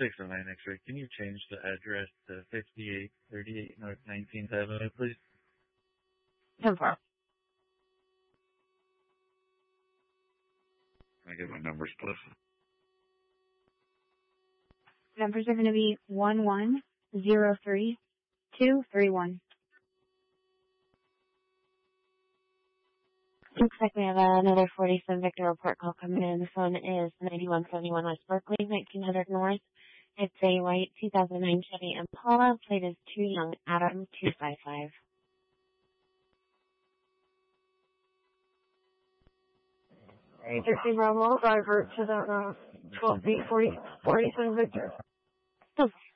609 X-ray. Can you change the address to 5838 North 19th Avenue, please? 10-4. Can I get my numbers, please? Numbers are going to be 1103231. Looks like we have another 47 Victor report call coming in. This one is 9171 West Berkeley, 1900 North. It's a white 2009 Chevy Impala. Plate is 2 Young Adam 255. Hey, 50 Bravo, driver to the 12 feet 47 Victor.